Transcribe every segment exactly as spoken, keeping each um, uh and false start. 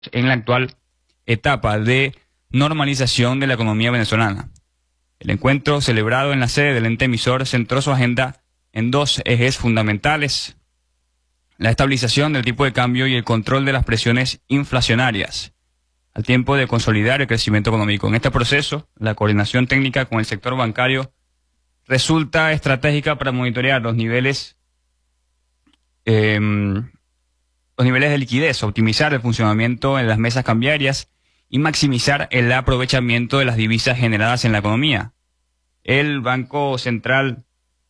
en la actual etapa de normalización de la economía venezolana. El encuentro celebrado en la sede del ente emisor centró su agenda en dos ejes fundamentales: la estabilización del tipo de cambio y el control de las presiones inflacionarias, al tiempo de consolidar el crecimiento económico. En este proceso, la coordinación técnica con el sector bancario resulta estratégica para monitorear los niveles, eh, los niveles de liquidez, optimizar el funcionamiento en las mesas cambiarias y maximizar el aprovechamiento de las divisas generadas en la economía. El Banco Central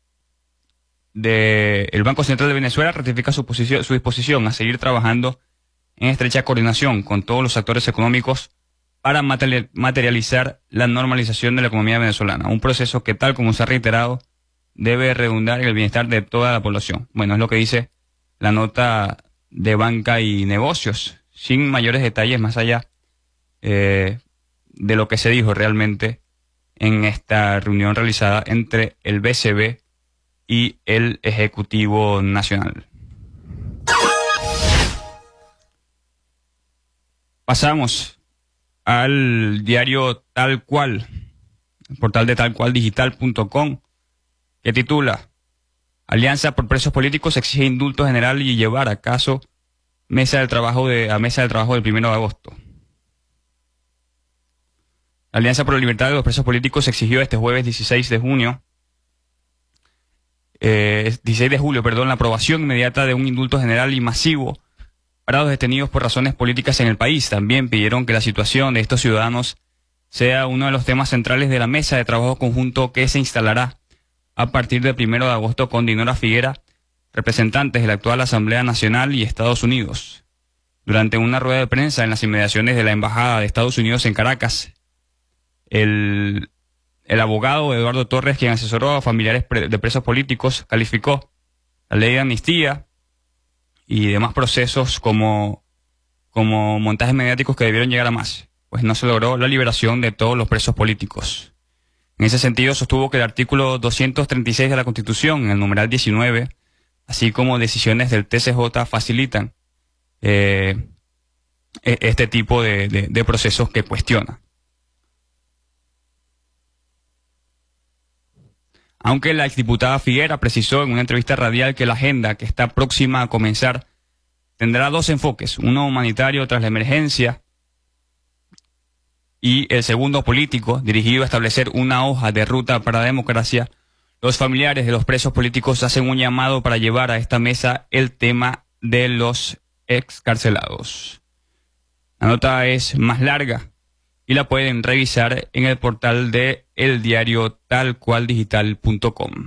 de, el Banco Central de Venezuela ratifica su, posición, su disposición a seguir trabajando en estrecha coordinación con todos los actores económicos para materializar la normalización de la economía venezolana, un proceso que, tal como se ha reiterado, debe redundar en el bienestar de toda la población. Bueno, es lo que dice la nota de Banca y Negocios, sin mayores detalles más allá eh, de lo que se dijo realmente en esta reunión realizada entre el B C B y el Ejecutivo Nacional. Pasamos al diario Tal Cual, el portal de tal cual digital punto com, que titula: Alianza por Presos Políticos exige indulto general y llevar a caso mesa del trabajo de, a mesa del trabajo del primero de agosto. La Alianza por la Libertad de los Presos Políticos exigió este jueves dieciséis de junio, eh, dieciséis de julio, perdón, la aprobación inmediata de un indulto general y masivo para los detenidos por razones políticas en el país. También pidieron que la situación de estos ciudadanos sea uno de los temas centrales de la mesa de trabajo conjunto que se instalará a partir del primero de agosto con Dinora Figuera, representantes de la actual Asamblea Nacional y Estados Unidos. Durante una rueda de prensa en las inmediaciones de la Embajada de Estados Unidos en Caracas, el, el abogado Eduardo Torres, quien asesoró a familiares pre, de presos políticos, calificó la ley de amnistía y demás procesos como, como montajes mediáticos que debieron llegar a más, pues no se logró la liberación de todos los presos políticos. En ese sentido, sostuvo que el artículo doscientos treinta y seis de la Constitución, en el numeral diecinueve, así como decisiones del T C J, facilitan eh, este tipo de, de, de procesos que cuestiona. Aunque la exdiputada Figuera precisó en una entrevista radial que la agenda que está próxima a comenzar tendrá dos enfoques, uno humanitario tras la emergencia y el segundo político, dirigido a establecer una hoja de ruta para la democracia, los familiares de los presos políticos hacen un llamado para llevar a esta mesa el tema de los excarcelados. La nota es más larga y la pueden revisar en el portal de el diario tal cual digital punto com.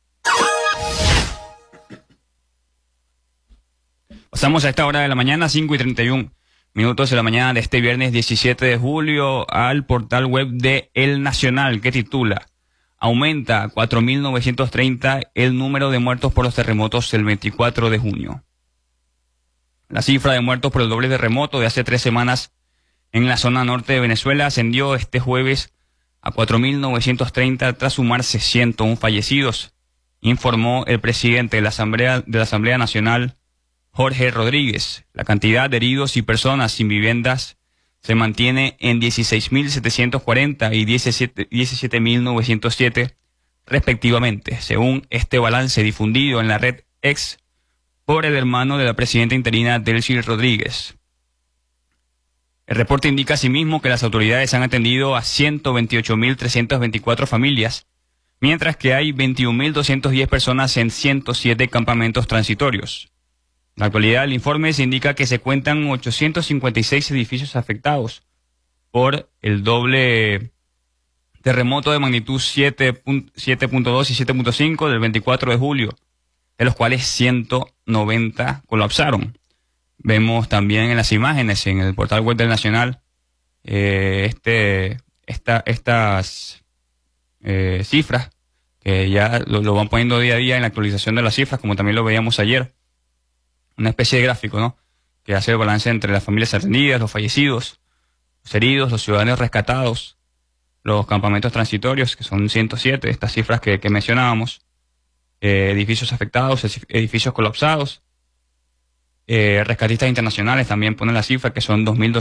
Pasamos a esta hora de la mañana, cinco y treinta y un minutos de la mañana de este viernes diecisiete de julio, al portal web de El Nacional, que titula: Aumenta a cuatro mil novecientos treinta el número de muertos por los terremotos el veinticuatro de junio. La cifra de muertos por el doble terremoto de hace tres semanas en la zona norte de Venezuela ascendió este jueves a cuatro mil novecientos treinta tras sumarse ciento uno fallecidos, informó el presidente de la Asamblea, de la Asamblea Nacional, Jorge Rodríguez. La cantidad de heridos y personas sin viviendas se mantiene en dieciséis mil setecientos cuarenta y diecisiete mil novecientos siete respectivamente, según este balance difundido en la red X por el hermano de la presidenta interina Delcy Rodríguez. El reporte indica asimismo que las autoridades han atendido a ciento veintiocho mil trescientas veinticuatro familias, mientras que hay veintiún mil doscientas diez personas en ciento siete campamentos transitorios. En la actualidad, el informe se indica que se cuentan ochocientos cincuenta y seis edificios afectados por el doble terremoto de magnitud siete punto dos y siete punto cinco del veinticuatro de julio, de los cuales ciento noventa colapsaron. Vemos también en las imágenes, en el portal web del Nacional, eh, este, esta, estas eh, cifras, que ya lo, lo van poniendo día a día en la actualización de las cifras, como también lo veíamos ayer. Una especie de gráfico, ¿no?, que hace el balance entre las familias atendidas, los fallecidos, los heridos, los ciudadanos rescatados, los campamentos transitorios, que son ciento siete, estas cifras que, que mencionábamos, eh, edificios afectados, edificios colapsados, Eh, rescatistas internacionales también ponen la cifra, que son dos mil